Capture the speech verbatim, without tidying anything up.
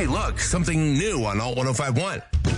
Hey, look, something new on Alt ten fifty-one.